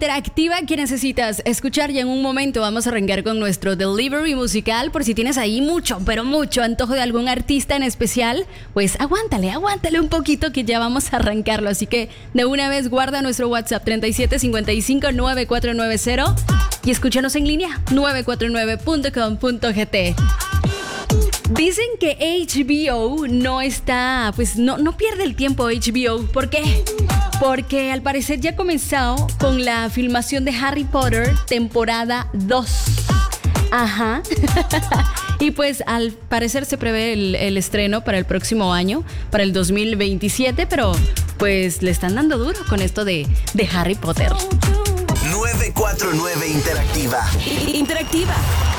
Interactiva que necesitas escuchar ya en un momento. Vamos a arrancar con nuestro delivery musical. Por si tienes ahí mucho, pero mucho antojo de algún artista en especial, pues aguántale un poquito que ya vamos a arrancarlo. Así que de una vez guarda nuestro WhatsApp 37559490 y escúchanos en línea 949.com.gt. Dicen que HBO no está, pues no pierde el tiempo HBO. ¿Por qué? Porque al parecer ya ha comenzado con la filmación de Harry Potter temporada 2. Ajá. Y pues al parecer se prevé el estreno para el próximo año, para el 2027, pero pues le están dando duro con esto de Harry Potter. 949 Interactiva. Interactiva.